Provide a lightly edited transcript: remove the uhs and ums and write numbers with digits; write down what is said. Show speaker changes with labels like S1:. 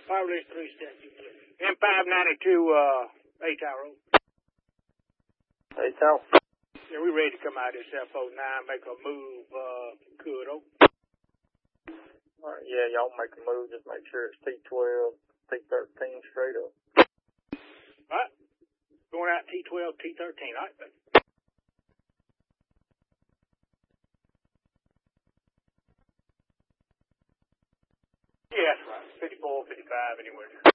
S1: Power list 3 statute. M592, 8-hour old.
S2: 8-hour.
S1: Yeah, we ready to come out of this F09, make a move, could, oh.
S2: Alright, yeah, y'all make a move, just make sure it's T12, T13 straight up.
S1: Alright. Going out T12, T13, alright. Yeah, that's right. 54, 55, anywhere.